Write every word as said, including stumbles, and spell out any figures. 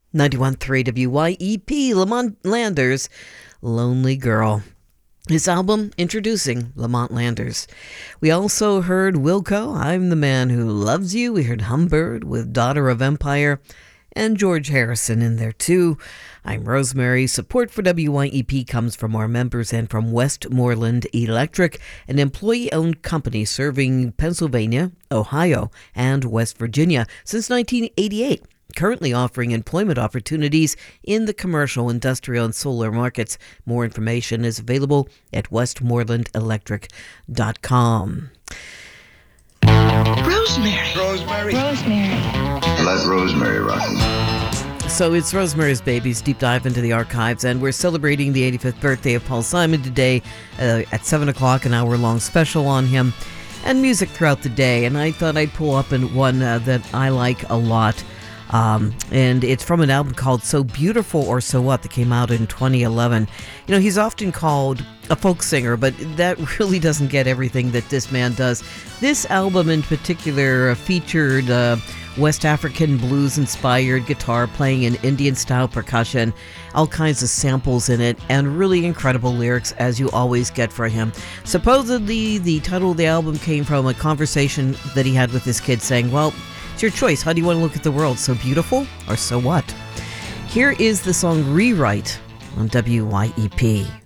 ninety-one point three W Y E P, Lamont Landers, Lonely Girl. His album, introducing Lamont Landers. We also heard Wilco, I'm the Man Who Loves You. We heard Humbird with Daughter of Empire, and George Harrison in there too. I'm Rosemary. Support for W Y E P comes from our members and from Westmoreland Electric, an employee-owned company serving Pennsylvania, Ohio, and West Virginia since nineteen eighty-eight. Currently offering employment opportunities in the commercial, industrial, and solar markets. More information is available at westmoreland electric dot com. Rosemary. Rosemary. Rosemary. Let Rosemary rock. So it's Rosemary's Babies, deep dive into the archives, and we're celebrating the eighty-fifth birthday of Paul Simon today uh, at seven o'clock, an hour-long special on him, and music throughout the day. And I thought I'd pull up in one uh, that I like a lot. Um, and it's from an album called So Beautiful or So What that came out in twenty eleven. You know, he's often called a folk singer, but that really doesn't get everything that this man does. This album in particular featured uh, West African blues-inspired guitar playing in Indian-style percussion, all kinds of samples in it, and really incredible lyrics, as you always get for him. Supposedly, the title of the album came from a conversation that he had with his kid saying, well, it's your choice. How do you want to look at the world? So beautiful or so what? Here is the song Rewrite on W Y E P.